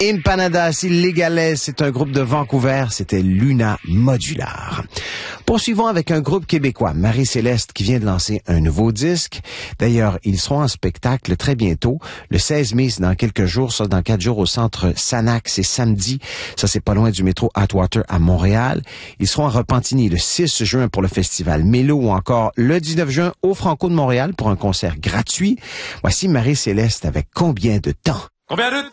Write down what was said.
Empanadas Illegales, c'est un groupe de Vancouver, c'était Luna Modular. Poursuivons avec un groupe québécois, Marie-Céleste, qui vient de lancer un nouveau disque. D'ailleurs, ils seront en spectacle très bientôt, le 16 mai, c'est dans quelques jours, ça dans 4 jours au centre Sanac, c'est samedi, ça c'est pas loin du métro Atwater à Montréal. Ils seront à Repentigny le 6 juin pour le festival Mélo ou encore le 19 juin au Franco de Montréal pour un concert gratuit. Voici Marie-Céleste avec Combien de temps? Combien de